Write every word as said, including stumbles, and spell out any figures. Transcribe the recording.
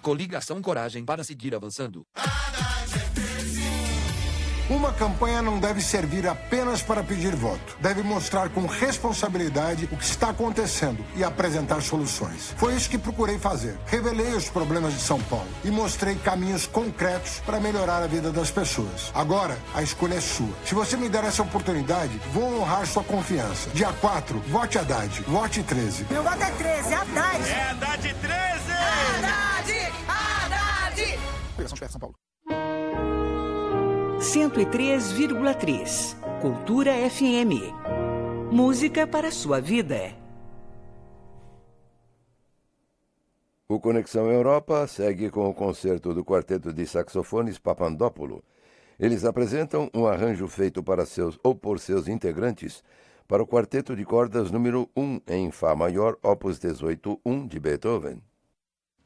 Coligação Coragem para seguir avançando. Uma campanha não deve servir apenas para pedir voto. Deve mostrar com responsabilidade o que está acontecendo e apresentar soluções. Foi isso que procurei fazer. Revelei os problemas de São Paulo e mostrei caminhos concretos para melhorar a vida das pessoas. Agora, a escolha é sua. Se você me der essa oportunidade, vou honrar sua confiança. Dia quatro, vote Haddad. Vote treze. Meu voto é treze, Haddad. É Haddad treze! Haddad! Haddad! Coligação de São Paulo. cento e três vírgula três Cultura F M. Música para a sua vida. O Conexão Europa segue com o concerto do quarteto de saxofones Papandópoulo. Eles apresentam um arranjo feito para seus ou por seus integrantes para o quarteto de cordas número um em Fá maior, opus dezoito um de Beethoven.